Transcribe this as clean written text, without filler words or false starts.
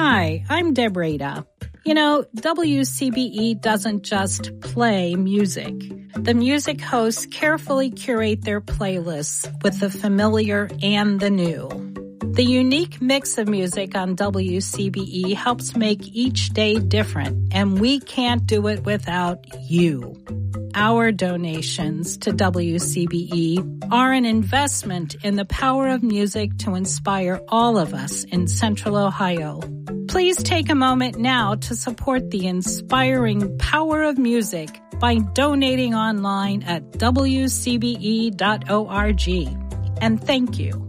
Hi, I'm Debreda. You know, WCBE doesn't just play music. The music hosts carefully curate their playlists with the familiar and the new. The unique mix of music on WCBE helps make each day different, and we can't do it without you. Our donations to WCBE are an investment in the power of music to inspire all of us in Central Ohio. Please take a moment now to support the inspiring power of music by donating online at WCBE.org. And thank you.